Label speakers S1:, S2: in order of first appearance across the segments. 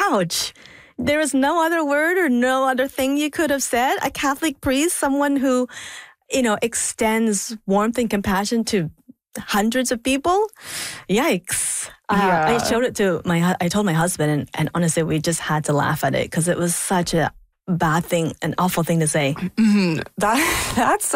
S1: ouch. There was no other word or no other thing you could have said. A Catholic priest, someone who, extends warmth and compassion to hundreds of people. Yikes. I showed it to I told my husband, and honestly, we just had to laugh at it because it was such a bad thing, an awful thing to say.
S2: Mm-hmm. That's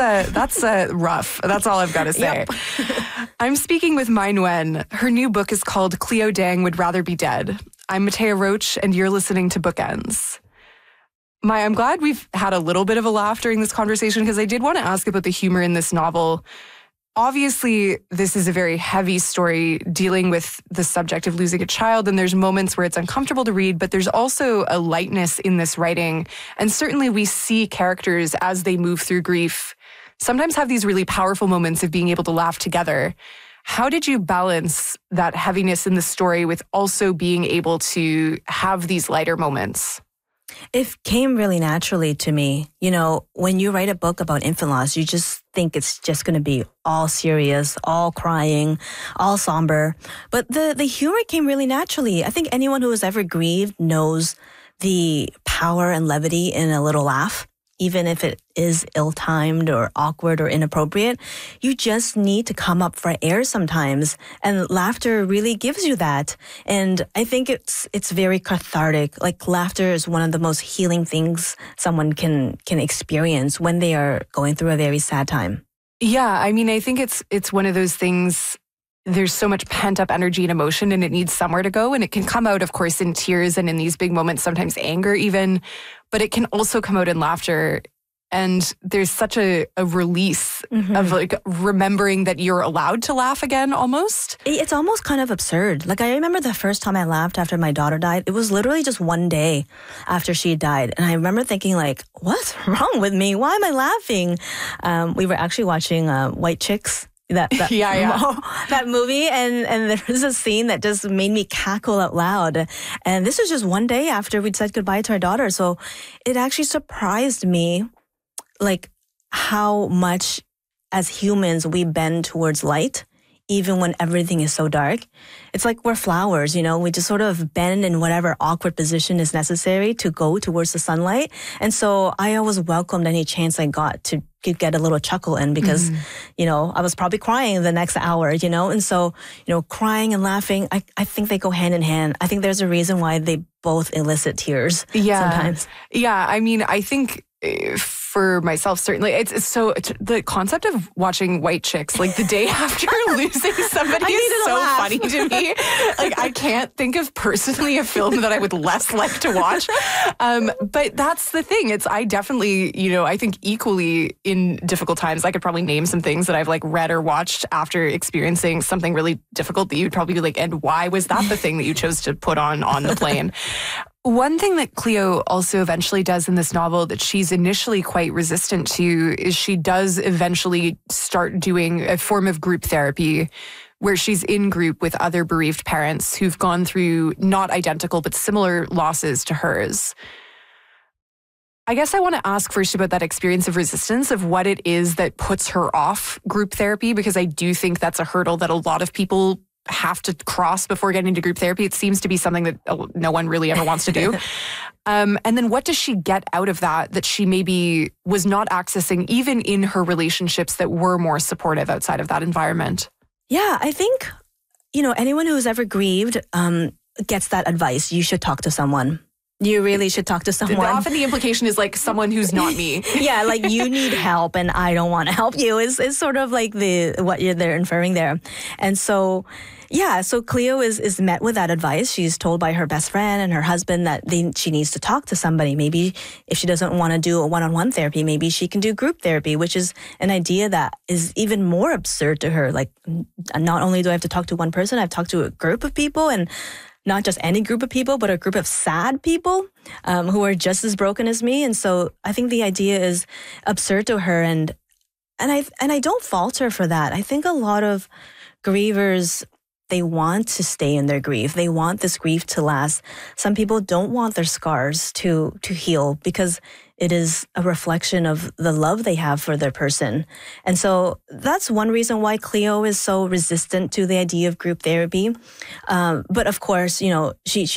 S2: rough. That's all I've got to say.
S1: Yep.
S2: I'm speaking with Mai Nguyen. Her new book is called Cleo Dang Would Rather Be Dead. I'm Matea Roach, and you're listening to Bookends. Mai, I'm glad we've had a little bit of a laugh during this conversation because I did want to ask about the humor in this novel. Obviously, this is a very heavy story dealing with the subject of losing a child, and there's moments where it's uncomfortable to read, but there's also a lightness in this writing. And certainly we see characters as they move through grief sometimes have these really powerful moments of being able to laugh together. How did you balance that heaviness in the story with also being able to have these lighter moments?
S1: It came really naturally to me. When you write a book about infant loss, you just think it's just going to be all serious, all crying, all somber. But the humor came really naturally. I think anyone who has ever grieved knows the power and levity in a little laugh. Even if it is ill-timed or awkward or inappropriate, you just need to come up for air sometimes. And laughter really gives you that. And I think it's very cathartic. Like, laughter is one of the most healing things someone can experience when they are going through a very sad time.
S2: Yeah, I mean, I think it's one of those things. There's so much pent-up energy and emotion, and it needs somewhere to go. And it can come out, of course, in tears and in these big moments, sometimes anger even. But it can also come out in laughter. And there's such a release of remembering that you're allowed to laugh again almost.
S1: It's almost kind of absurd. Like, I remember the first time I laughed after my daughter died. It was literally just one day after she died. And I remember thinking, like, what's wrong with me? Why am I laughing? We were actually watching White Chicks. That movie, and there was a scene that just made me cackle out loud. And this was just one day after we'd said goodbye to our daughter. So it actually surprised me, like, how much as humans we bend towards light, even when everything is so dark. It's like we're flowers, we just sort of bend in whatever awkward position is necessary to go towards the sunlight. And so I always welcomed any chance I got to get a little chuckle in because, I was probably crying the next hour, And so, crying and laughing, I think they go hand in hand. I think there's a reason why they both elicit tears sometimes.
S2: Yeah, I mean, I think for myself, certainly, it's the concept of watching White Chicks, like the day after losing somebody is so funny to me. Like, I can't think of personally a film that I would less like to watch. But that's the thing. I definitely, I think equally in difficult times, I could probably name some things that I've like read or watched after experiencing something really difficult that you'd probably be like, and why was that the thing that you chose to put on the plane? One thing that Cleo also eventually does in this novel that she's initially quite resistant to is she does eventually start doing a form of group therapy where she's in group with other bereaved parents who've gone through not identical but similar losses to hers. I guess I want to ask first about that experience of resistance, of what it is that puts her off group therapy, because I do think that's a hurdle that a lot of people have to cross before getting into group therapy. It seems to be something that no one really ever wants to do. And then what does she get out of that she maybe was not accessing even in her relationships that were more supportive outside of that environment?
S1: Yeah, I think, anyone who's ever grieved gets that advice. You should talk to someone. You really should talk to someone.
S2: Often the implication is like someone who's not me.
S1: Yeah, like you need help and I don't want to help you is sort of like what they're inferring there. And so, yeah, so Cleo is met with that advice. She's told by her best friend and her husband that she needs to talk to somebody. Maybe if she doesn't want to do a one-on-one therapy, maybe she can do group therapy, which is an idea that is even more absurd to her. Like, not only do I have to talk to one person, I've talked to a group of people, and not just any group of people, but a group of sad people who are just as broken as me. And so I think the idea is absurd to her, and I don't fault her for that. I think a lot of grievers, they want to stay in their grief. They want this grief to last. Some people don't want their scars to heal because it is a reflection of the love they have for their person. And so that's one reason why Cleo is so resistant to the idea of group therapy. But of course, she